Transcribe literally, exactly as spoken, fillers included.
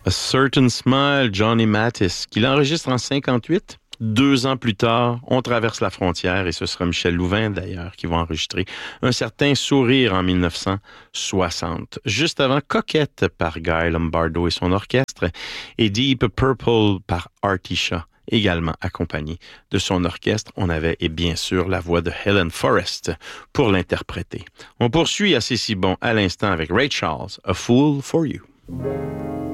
A Certain Smile, Johnny Mathis, qu'il enregistre en cinquante-huit. Deux ans plus tard, on traverse la frontière et ce sera Michel Louvain d'ailleurs qui va enregistrer Un certain sourire en mille neuf cent soixante. Juste avant, Coquette par Guy Lombardo et son orchestre et Deep Purple par Artie Shaw, également accompagné de son orchestre. On avait et bien sûr la voix de Helen Forrest pour l'interpréter. On poursuit à C'est si bon à l'instant avec Ray Charles, A Fool for You.